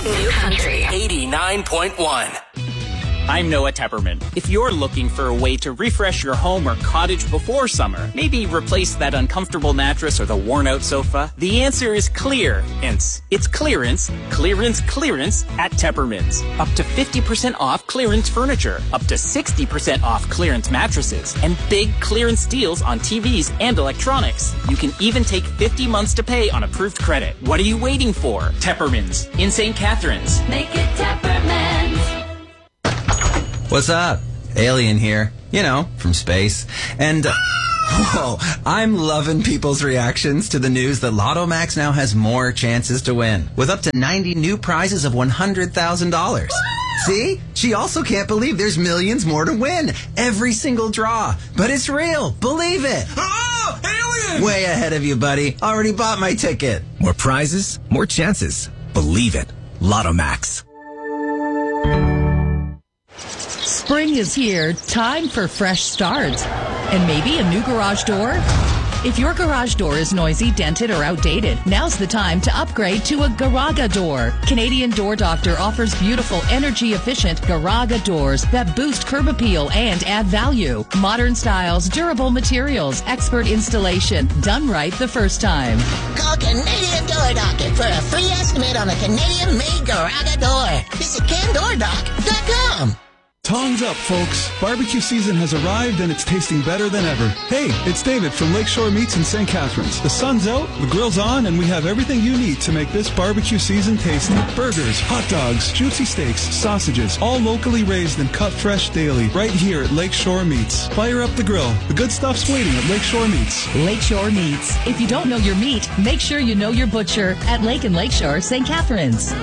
New Country 89.1. I'm Noah Tepperman. If you're looking for a way to refresh your home or cottage before summer, maybe replace that uncomfortable mattress or the worn-out sofa, the answer is clearance. It's clearance at Tepperman's. Up to 50% off clearance furniture, up to 60% off clearance mattresses, and big clearance deals on TVs and electronics. You can even take 50 months to pay on approved credit. What are you waiting for? Tepperman's in St. Catharines. Make it Tepperman's. What's up? Alien here. You know, from space. And, whoa, I'm loving people's reactions to the news that Lotto Max now has more chances to win, with up to 90 new prizes of $100,000. See? She also can't believe there's millions more to win. Every single draw. But it's real. Believe it. Oh, alien! Way ahead of you, buddy. Already bought my ticket. More prizes, more chances. Believe it. Lotto Max. Spring is here, time for fresh starts. And maybe a new garage door? If your garage door is noisy, dented, or outdated, now's the time to upgrade to a Garaga door. Canadian Door Doctor offers beautiful, energy-efficient Garaga doors that boost curb appeal and add value. Modern styles, durable materials, expert installation, done right the first time. Call Canadian Door Doctor for a free estimate on a Canadian-made Garaga door. Visit CanDoorDoc.com. Tongs up, folks. Barbecue season has arrived and it's tasting better than ever. Hey, it's David from Lakeshore Meats in St. Catharines. The sun's out, the grill's on, and we have everything you need to make this barbecue season tasty. Burgers, hot dogs, juicy steaks, sausages, all locally raised and cut fresh daily, right here at Lakeshore Meats. Fire up the grill. The good stuff's waiting at Lakeshore Meats. Lakeshore Meats. If you don't know your meat, make sure you know your butcher at Lake and Lakeshore, St. Catharines.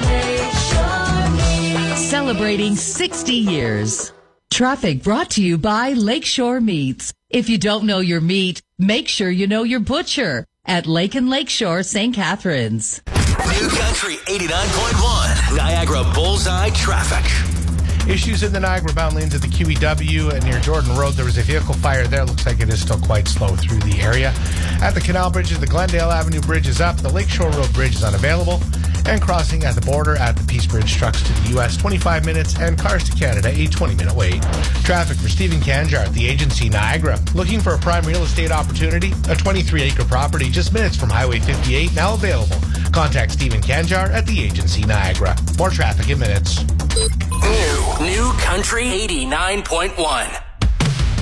Celebrating 60 years. Traffic brought to you by Lakeshore Meats. If you don't know your meat, make sure you know your butcher at Lake and Lakeshore, St. Catharines. New Country 89.1. Niagara Bullseye Traffic. Issues in the Niagara-bound lanes of the QEW near Jordan Road. There was a vehicle fire there. Looks like it is still quite slow through the area. At the canal bridges, the Glendale Avenue Bridge is up. The Lakeshore Road Bridge is unavailable. And crossing at the border at the Peace Bridge, trucks to the U.S. 25 minutes and cars to Canada a 20-minute wait. Traffic for Stephen Canjar at the Agency Niagara. Looking for a prime real estate opportunity? A 23-acre property just minutes from Highway 58, now available. Contact Stephen Canjar at the Agency Niagara. More traffic in minutes. New Country 89.1.